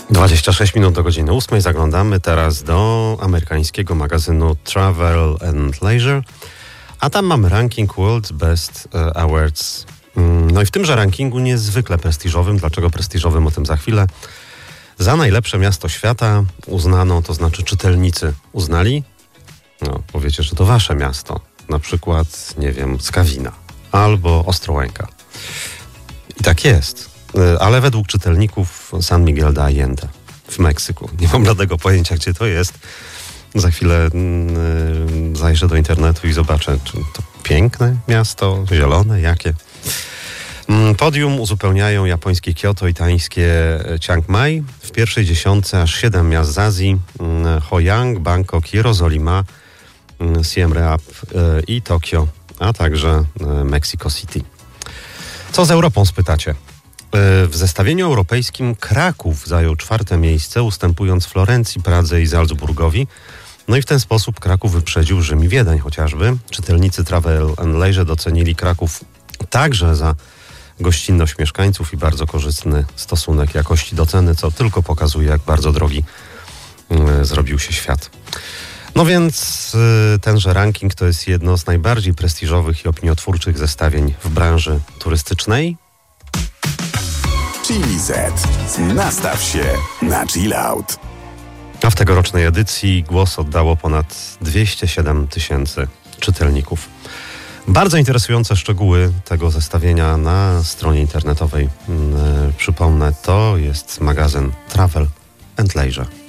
26 minut do godziny 8. Zaglądamy teraz do amerykańskiego magazynu Travel and Leisure, a tam mamy ranking World's Best Awards. No i w tymże rankingu niezwykle prestiżowym. Dlaczego prestiżowym? O tym za chwilę. Za najlepsze miasto świata uznano, to znaczy czytelnicy uznali, no powiecie, że to wasze miasto. Na przykład, nie wiem, Skawina albo Ostrołęka. I tak jest. Ale według czytelników San Miguel de Allende w Meksyku. Nie mam żadnego pojęcia, gdzie to jest. Za chwilę zajrzę do internetu i zobaczę, czy to piękne miasto, zielone, jakie. Podium uzupełniają japońskie Kyoto i tańskie Chiang Mai. W pierwszej dziesiątce aż 7 miast z Azji. Hojang, Bangkok, Jerozolima, Siem Reap i Tokio, a także Mexico City. Co z Europą, spytacie? W zestawieniu europejskim Kraków zajął 4. miejsce, ustępując Florencji, Pradze i Salzburgowi. No i w ten sposób Kraków wyprzedził Rzym i Wiedeń chociażby. Czytelnicy Travel and Leisure docenili Kraków także za gościnność mieszkańców i bardzo korzystny stosunek jakości do ceny, co tylko pokazuje, jak bardzo drogi zrobił się świat. No więc tenże ranking to jest jedno z najbardziej prestiżowych i opiniotwórczych zestawień w branży turystycznej. Chili Z. Nastaw się na chill out. A w tegorocznej edycji głos oddało ponad 207 000 czytelników. Bardzo interesujące szczegóły tego zestawienia na stronie internetowej. Przypomnę, to jest magazyn Travel and Leisure.